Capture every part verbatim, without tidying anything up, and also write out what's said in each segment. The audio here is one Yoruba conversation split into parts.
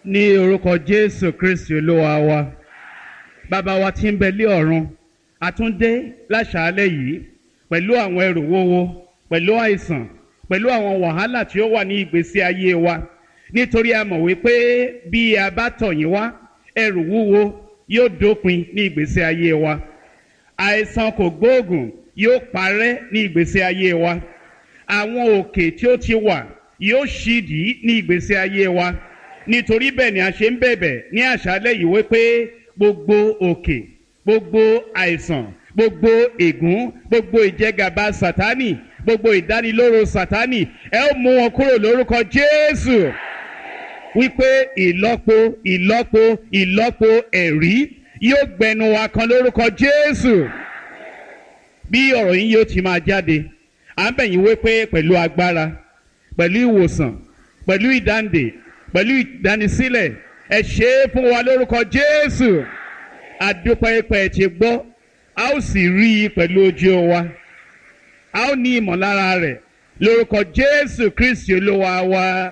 Ní orúkọ Jésù Kristi Olúwa wa, bàbá wa tí ń bẹ lé ọ̀run, a tún dé láṣàálẹ̀ yìí pẹ̀lú àwọn ẹrù wúwo, pẹ̀lú àìsàn, pẹ̀lú àwọn wàhálà tí ó wà ní ìgbésí ayé wa. Nítorí a mọ̀ wípé bí a bá tọ̀ yín wá, ẹrù wúwo yóò dópin ní ìgbésí ayé wa. Àìsàn kò gbóògùn yóò parẹ́ ní ìgbésí ayé wa. Àwọn òkè tí ó ti wà yóò ṣídìí ní ìgbésí ayé wa. Nítorí bẹ́ẹ̀ ni a ṣe ń bẹ̀bẹ̀ ní àṣálẹ́ yìí wípé gbogbo òkè, gbogbo àìsàn, gbogbo ègún, gbogbo ìjẹgàba Sátánì, gbogbo ìdánilóró Sátánì, ẹ ó mú wọn kúrò lórúkọ Jésù. Wípé ìlọ́po ìlọ́po ìlọ́po ẹ̀rí yóò gbẹnu wa kan lórúkọ Jésù. Bí ọ̀rọ̀ yín yóò ti máa jáde, à ń bẹ̀ yín wípé pẹ̀lú agbára, pẹ̀lú ìwòsàn, pẹ̀lú ìdáǹdè, pẹ̀lú ìdánisílẹ̀, ẹ ṣe é fún wa lórúkọ Jésù. Adúpẹ́ pé ẹ ti gbọ́, a ó sì rí i pẹ̀lú ojú wa. A ó ní ìmọ̀lára rẹ̀ lórúkọ Jésù Kristi Olúwa wa.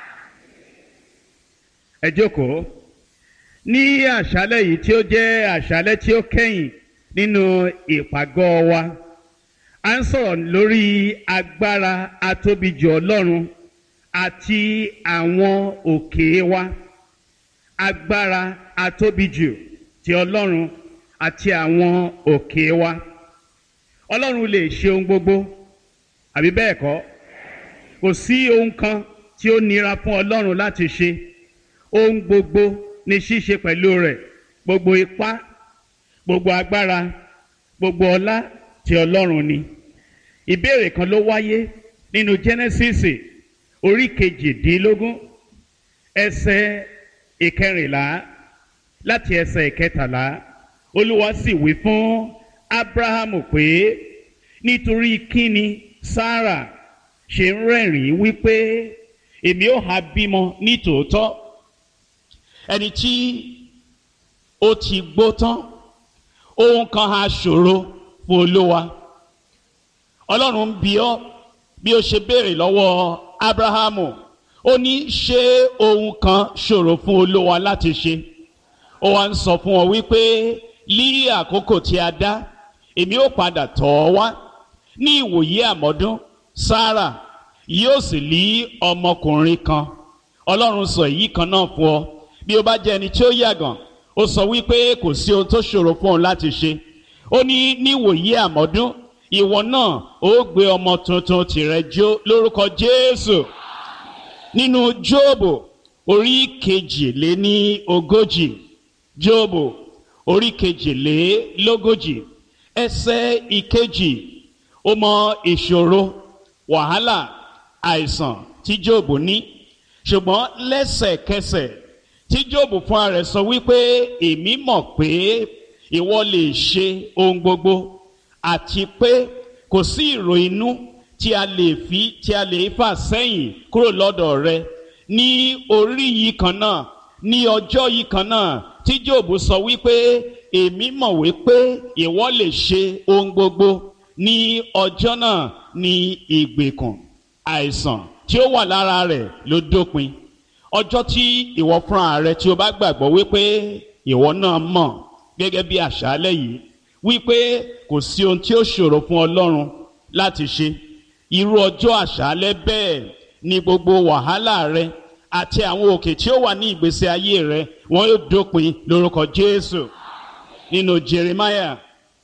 Ẹ jókòó. Ní àṣálẹ́ yìí tí ó jẹ́ àṣálẹ́ tí ó kẹ́yìn nínú ìpàgọ́ wa, a ń sọ̀rọ̀ lórí agbára atóbijù Ọlọ́run àti àwọn òkè wa. Agbára atóbijù ti Ọlọ́run àti àwọn òkè wa. Ọlọ́run lè ṣe ohun gbogbo, àbí bẹ́ẹ̀ kọ́? Kò sí ohun kan tí ó nira fún Ọlọ́run láti ṣe. Ohun gbogbo ni ṣíṣe pẹ̀lú rẹ̀. Gbogbo ipá, gbogbo agbára, gbogbo ọlá ti Ọlọ́run ni. Ìbéèrè kan ló wáyé nínú Jẹ́nẹ́sísì orí kejìdínlógún ẹsẹ̀ ìkẹrìnlá láti ẹsẹ̀ ìkẹtàlá. Olúwa sì wí fún Ábúráhámù pé nítorí kíni Sárà ṣe ń rẹ́rìn-ín wípé èmi ó ha bímọ ní tòótọ́. Ẹni tí ó ti gbó tán, ohun kan ha ṣòro fún Olúwa. Ọlọ́run ń bi ọ́ bí ó ṣe béèrè lọ́wọ́ Ábúráhámù. Ó ní ṣé ohun kan ṣòro fún Olúwa láti ṣe? Ó wá ń sọ fún ọ wípé ní àkókò tí a dá, èmi ó padà tọ̀ ọ́ wá. Ní ìwòyí àmọ́dún, Sárà yóò sì ní ọmọkùnrin kan. Ọlọ́run sọ èyí kan náà fún ọ. Bí ó bá jẹ́ ẹni tí ó yàgàn, ó sọ wípé kò sí ohun tó ṣòro fún òun láti ṣe. Ó ní ní ìwòyí àmọ́dún, ìwọ náà ó gbé ọmọ tuntun tìrẹ jó lórúkọ Jésù. Nínú Jóòbù orí kejìléní ogójì, Jóòbù orí kejìlélógójì ẹsẹ̀ ìkejì, ó mọ ìṣòro, wàhálà, àìsàn tí Jóòbù ní. Ṣùgbọ́n lẹ́sẹ̀kẹsẹ̀ tí Jóòbù fúnra rẹ̀ sọ wípé èmi mọ̀ pé ìwọ lè ṣe ohun gbogbo, àti pé kò sí ìrò inú tí a lè fi tí a lè fà sẹ́yìn kúrò lọ́dọ̀ rẹ. Ní orí yìí kan náà, ní ọjọ́ yìí kan náà tí Jóòbù sọ wípé èmi mọ̀ wípé ìwọ lè ṣe ohun gbogbo, ní ọjọ́ náà ní ìgbèkùn àìsàn tí ó wà lára rẹ̀ ló dópin. Ọjọ́ tí ìwọ fúnra rẹ tí o bá gbàgbọ́ wípé ìwọ náà mọ̀ gẹ́gẹ́ bí àṣálẹ́ yìí wípé kò sí ohun tí ó ṣòro fún Ọlọ́run láti ṣe, irú ọjọ́ àṣálẹ́ bẹ́ẹ̀ ni gbogbo wàhálà rẹ àti àwọn òkè tí ó wà ní ìgbésí ayé rẹ wọn yóò dópin lórúkọ Jésù. Nínú Jeremiah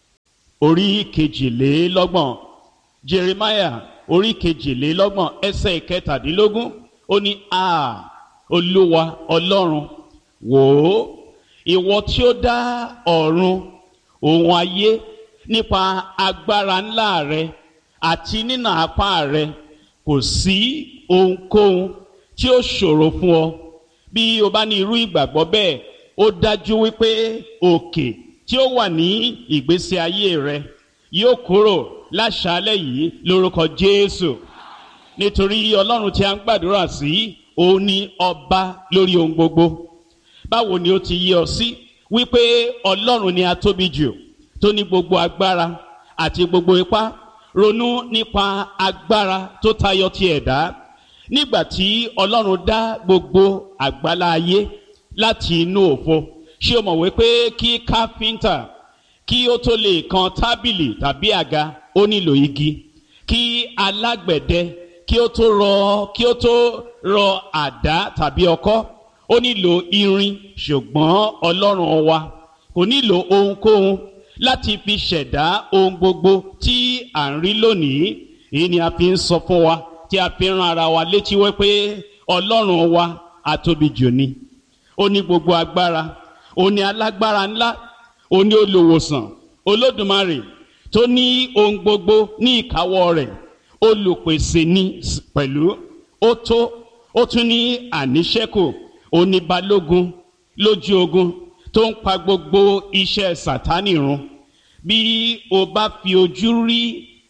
orí kejìlélọ́gbọ̀n, Jeremiah orí kejìlélọ́gbọ̀n ẹsẹ̀ ìkẹtàdínlógún, ó ní a Olúwa Ọlọ́run, wò ó, ìwọ tí ó dá ọ̀run òun ayé nípa agbára ńlá rẹ àti nínà apá rẹ, kò sí ohunkóhun tí ó ṣòro fún ọ. Bí o bá ní irú ìgbàgbọ́ bẹ́ẹ̀, ó dájú wípé òkè tí ó wà ní ìgbésí ayé rẹ yóò kúrò láṣálẹ́ yìí lórúkọ Jésù. Nítorí Ọlọ́run tí a ń gbàdúrà sí, òun ni ọba lórí ohun gbogbo. Báwo ni ó ti yé ọ sí wípé Ọlọ́run ni atóbijù tó ní gbogbo agbára àti gbogbo ipá? Ronú nípa agbára tó tayọ ti ẹ̀dá. Nígbà tí Ọlọ́run dá gbogbo àgbálá ayé láti inú òfo. Ṣé o mọ̀ wípé kí káfíńtà kí ó tó lè kan tábìlì tàbí àga ó nílò igi? Kí alágbẹ̀dẹ kí ó tó rọ kí ó tó rọ àdá tàbí ọkọ́ ó nílò irin. Ṣùgbọ́n Ọlọ́run wa kò nílò ohunkóhun láti fi ṣẹ̀dá ohun gbogbo tí à ń rí lónìí. Èyí ni a fi ń sọ fún wa, tí a fi ń rán ara wa létí wípé Ọlọ́run wa atóbi jù ni. Ó ní gbogbo agbára, ó ní alágbára ńlá, ó ní olùwòsàn, Olódùmarè tó ní ohun gbogbo ní ìkáwọ́ rẹ̀, olùpèsè ni pẹ̀lú, ó tó, ó tún ní àníṣẹ́kù, ó ní balógun lójú ogun tó ń pa gbogbo iṣẹ́ Sátánì run. Bí o bá fi ojú rí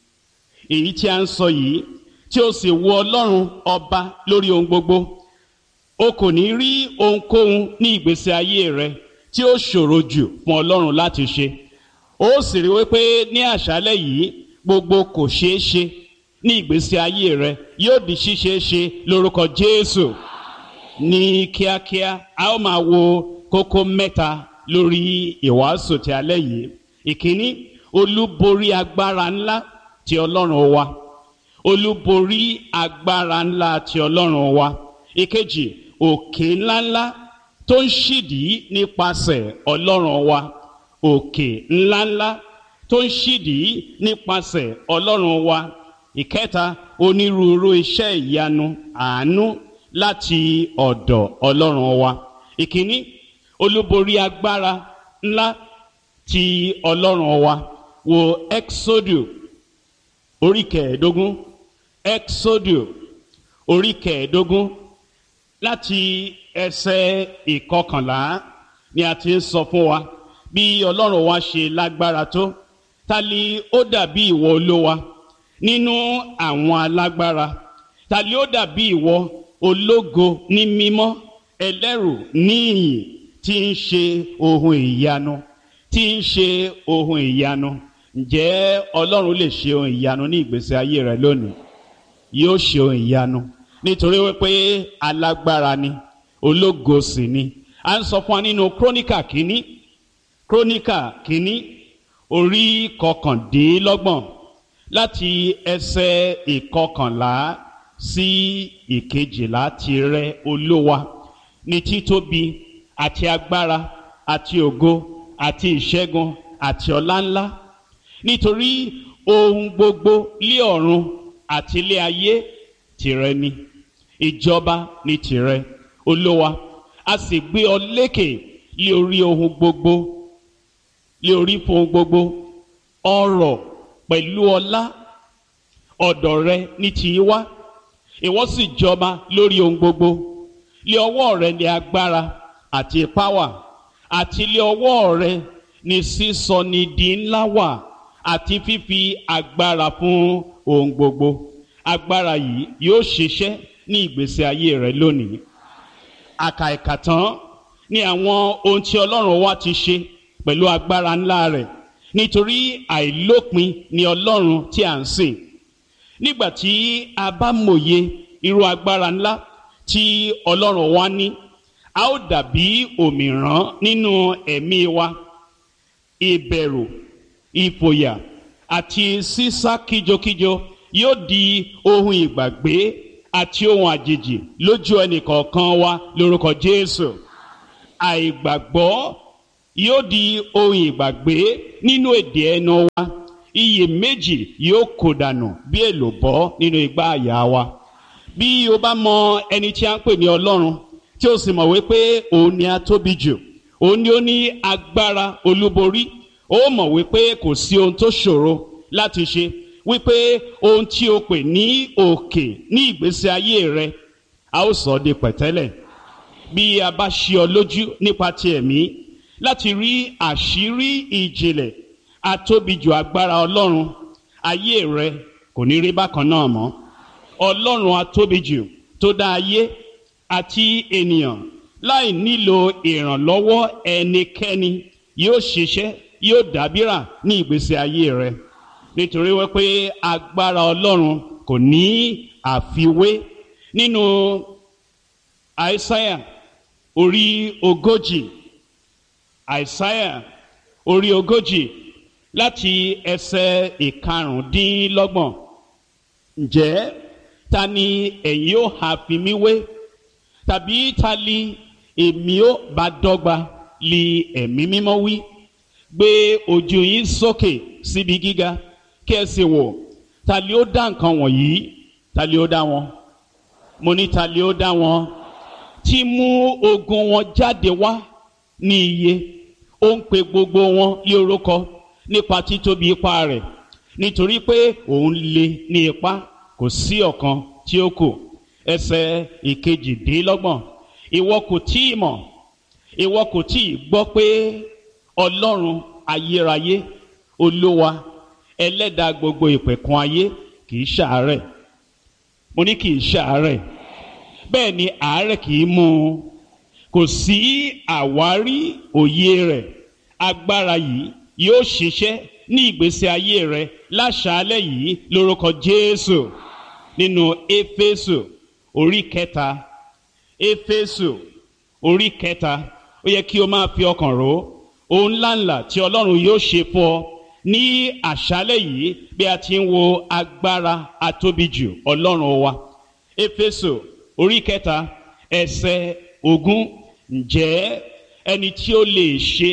èyí tí a ń sọ yìí, tí ó sì wo Ọlọ́run ọba lórí ohun gbogbo, o kò ní rí ohunkóhun ní ìgbésí ayé rẹ tí ó ṣòro jù fún Ọlọ́run láti ṣe. Ó sì rí wípé ní àṣálẹ́ yìí gbogbo kò ṣeé ṣe ní ìgbésí ayé rẹ yóò di ṣíṣe ṣe lórúkọ Jésù. Ní kíákíá a ó máa wo kókó mẹ́ta lórí ìwàásù ti alẹ́ yìí. Ìkíní, olúborí agbára ńlá ti Ọlọ́run wa. Olúborí agbára ńlá ti Ọlọ́run wa. Ìkejì, òkè ńláńlá tó ń ṣídìí nípasẹ̀ Ọlọ́run wa. Òkè ńláńlá tó ń ṣídìí nípasẹ̀ Ọlọ́run wa. Ìkẹta, onírúurú iṣẹ́ ìyanu àánú láti ọ̀dọ̀ Ọlọ́run wa. Ìkíní, olúborí agbára ńlá ti Ọlọ́run wa. Wo Exodus orí kẹẹ̀ẹ́dógún. Exodus orí kẹẹ̀ẹ́dógún láti ẹsẹ̀ ìkọkànlá ni a ti ń sọ fún wa bí Ọlọ́run wa ṣe lágbára tó. Ta ni ó dàbí ìwọ Olúwa nínú àwọn alágbára? Ta ni ó dàbí ìwọ ológo ní mímọ́, ẹlẹ́rù ní ìyìn, tí ń ṣe ohun ìyanu, tí ń ṣe ohun ìyanu? Ǹjẹ́ Ọlọ́run lè ṣe ohun ìyanu ní ìgbésí ayé rẹ lónìí? Yóò ṣe ohun ìyanu nítorí wípé alágbára ni, ológo sì ni. A ń sọ fún wa nínú Króníkà kínní, Króníkà kínní orí kọkàndínlọ́gbọ̀n láti ẹsẹ̀ ìkọkànlá sí ìkejìlá. Tìrẹ Olúwa ní títóbi àti agbára àti ògo àti ìṣẹ́gun àti ọlá ńlá, nítorí ohun gbogbo lé ọ̀run àti lé ayé tìrẹ ni. Ìjọba ni tìrẹ Olúwa, a sì gbé ọ lékè lé orí ohun gbogbo, lé orí fún ohun gbogbo. Ọrọ̀ pẹ̀lú ọlá ọ̀dọ̀ rẹ ní ti wá, ìwọ sì jọba lórí ohun gbogbo. Lé ọwọ́ rẹ ni agbára àti ipá wà, àti lé ọwọ́ rẹ ni sísọ ni di ńlá wà, àti fífi agbára fún ohun gbogbo. Agbára yìí yóò ṣiṣẹ́ ní ìgbésí ayé rẹ lónìí. Àkàìkàtán ni àwọn ohun tí Ọlọ́run wa ti ṣe pẹ̀lú agbára ńlá rẹ̀, nítorí àìlópin ni Ọlọ́run tí à ń sìn. Nígbà tí a bá mòye irú agbára ńlá tí Ọlọ́run wa ní, a ó dàbí òmìrán nínú ẹ̀mí wa. Ìbẹ̀rù, ìfòyà àti sísá kíjokíjo yóò di ohun ìgbàgbé àti ohun àjèjì lójú ẹnìkọ̀ọ̀kan wa lórúkọ Jésù. Àìgbàgbọ́ yóò di ohun ìgbàgbé nínú èdè ẹnu wa. Iyèméjì yóò kó dànù bí èlùbọ́ nínú igbá àyà wa. Bí o bá mọ ẹni tí a ń pè ní Ọlọ́run, tí o sì mọ̀ wípé òun ni a tóbi jù, òun ni ó ní agbára olúborí, ó mọ̀ wípé kò sí ohun tó ṣòro láti ṣe, wípé ohun tí o pè ní òkè ní ìgbésí ayé rẹ a ó sọ di pẹ̀tẹ́lẹ̀. Bí a bá ṣí ọ lójú nípa ti ẹ̀mí láti rí àṣírí ìjìnlẹ̀ atóbijù agbára Ọlọ́run, ayé rẹ kò ní rí bákan náà mọ́. Ọlọ́run atóbijù tó dá ayé àti ènìyàn láì nílò ìrànlọ́wọ́ ẹnikẹ́ni yóò ṣiṣẹ́, yóò dábìrà ní ìgbésí ayé rẹ, nítorí wípé agbára Ọlọ́run kò ní àfiwé. Nínú Àìsáyà orí ogójì, àìsáyà orí ogójì láti ẹsẹ̀ ìkarùndínlọ́gbọ̀n. Ǹjẹ́ ta ni ẹ̀yin ó ha fi mí wé? Tàbí ta li èmi ó bá dọ́gba? Li ẹ̀mí mímọ́ wí. Gbé ojú yín sókè síbi gíga kí ẹ sì wò. Ta li ó dá nǹkan wọ̀nyí? Ta li ó dá wọn? Mo ní ta li ó dá wọn? Tí mú ogun wọn jáde wá ní iye. Ó ń pe gbogbo wọn lé orúkọ nípa títóbi ipá rẹ̀. Nítorí pé òun le ní ipá, kò sí ọ̀kan tí ó kù. Ẹsẹ̀ ìkejìdínlọ́gbọ̀n. Ìwọ kò tí ì mọ̀, ìwọ kò tí ì gbọ́ pé Ọlọ́run ayérayé, Olúwa, ẹlẹ́dàá gbogbo ìpẹ̀kun ayé kì í ṣàárẹ̀. Mo ní kì í ṣàárẹ̀. Bẹ́ẹ̀ ni àárẹ̀ kì í mú un. Kò sí àwárí òye rẹ̀. Agbára yìí yóò ṣiṣẹ́ ní ìgbésí ayé rẹ̀ láṣálẹ́ yìí lórúkọ Jésù. Nínú Éfésù orí kẹta, Éfésù orí kẹta, ó yẹ kí o máa fi ọkàn rò ohun ńláńlá tí Ọlọ́run yóò ṣe fún ọ ní àṣálẹ́ yìí bí a ti ń wo agbára atóbijù Ọlọ́run wa. Éfésù orí kẹta ẹsẹ̀ ogún. Ǹjẹ́ ẹni tí ó lè ṣe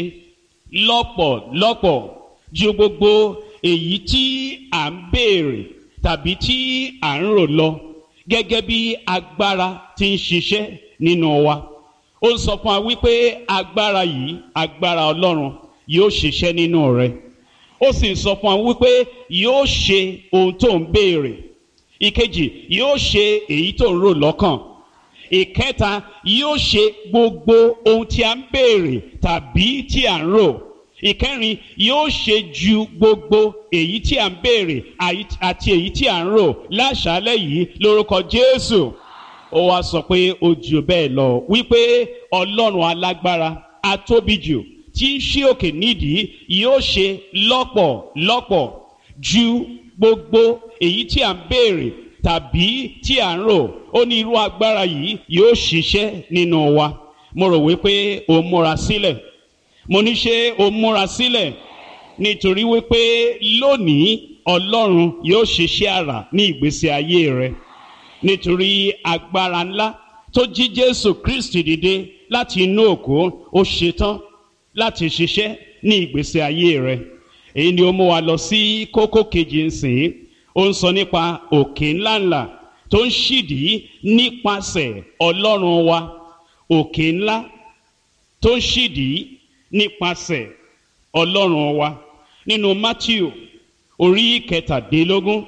lọ́pọ̀lọpọ̀ ju gbogbo èyí tí à ń béèrè tàbí tí à ń rò lọ, gẹ́gẹ́ bí agbára tí ń ṣiṣẹ́ nínú wa. Ó ń sọ fún wa wípé agbára yìí, agbára Ọlọ́run yóò ṣiṣẹ́ nínú rẹ. Ó sì ń sọ fún wa wípé yóò ṣe ohun tó ń béèrè. Ìkejì, yóò ṣe èyí tó ń rò lọ́kàn. Ìkẹta, yóò ṣe gbogbo ohun tí a ń béèrè tàbí tí à ń rò. Ìkẹrin, yóò ṣe ju gbogbo èyí tí à ń béèrè àti èyí tí à ń rò láṣálẹ́ yìí lórúkọ Jésù. Ó wá sọ pé ó jù bẹ́ẹ̀ lọ wípé Ọlọ́run alágbára atóbijù tí ń ṣí òkè nídìí yóò ṣe lọ́pọ̀lọpọ̀ ju gbogbo èyí tí à ń béèrè tàbí tí à ń rò. Ó ní irú agbára yìí yóò ṣiṣẹ́ nínú wa. Mo rò wípé o múra sílẹ̀. Mo ní ṣé o múra sílẹ̀? Nítorí wípé lónìí Ọlọ́run yóò ṣiṣẹ́ àrà ní ìgbésí ayé rẹ. Nítorí agbára ńlá tó jí Jésù Kristi dìde láti inú òkú, ó ṣetán láti ṣiṣẹ́ ní ìgbésí ayé rẹ. Èyí ni ó mú wa lọ sí kókó kejì nsìn. Ó ń sọ nípa òkè ńláńlá tó ń ṣídìí nípasẹ̀ Ọlọ́run wa. Òkè ńlá tó ń ṣídìí nípasẹ̀ Ọlọ́run wa. Nínú Mátíù orí kẹtàdínlógún,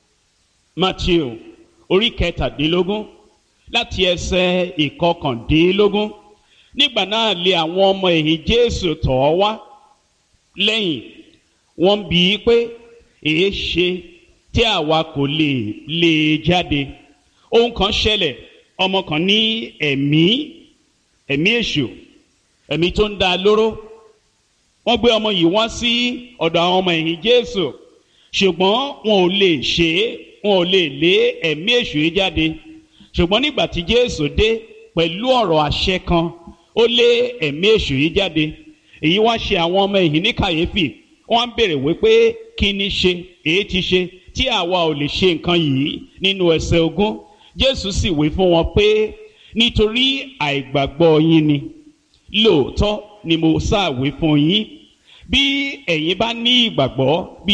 Mátíù orí kẹtàdínlógún láti ẹsẹ̀ ìkọkàndínlógún. Nígbà náà lé àwọn ọmọ ẹ̀yìn Jésù tọ̀ ọ́ wá lẹ́yìn. Wọ́n bi í pé èé ṣe tí àwa kò lè lé e jáde. Ohun kan ṣẹlẹ̀, ọmọ kan ní ẹ̀mí ẹ̀mí èṣù, ẹ̀mí tó ń dá lóró. Wọ́n gbé ọmọ yìí wá sí ọ̀dọ̀ àwọn ọmọ ẹ̀yìn Jésù, ṣùgbọ́n wọn ò lè ṣe é, wọn ò lè lé ẹ̀mí èṣù yìí jáde. Ṣùgbọ́n nígbà tí Jésù dé pẹ̀lú ọ̀rọ̀ àṣẹ kan, ó lé ẹ̀mí èṣù yìí jáde. Èyí wá ṣe àwọn ọmọ ẹ̀yìn ní kàyéfì. Wọ́n ń béèrè wípé kí ni ṣe, èyí ti ṣe tí àwa ò lè ṣe nǹkan yìí nínú ẹsẹ̀ ogún. Jésù sì wí fún wọn pé nítorí àìgbàgbọ́ yín ni. Lóòótọ́ ni mo sáà wí fún yín, bí ẹ̀yin bá ní ìgbàgbọ́ bí